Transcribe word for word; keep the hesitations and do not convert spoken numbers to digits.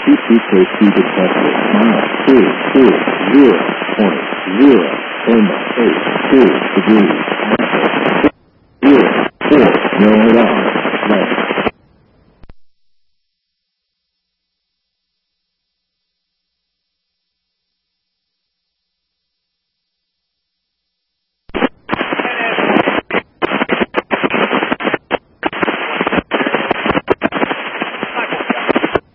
C P Safety detected mile two two zero point zero eight two degrees. Zero four no one.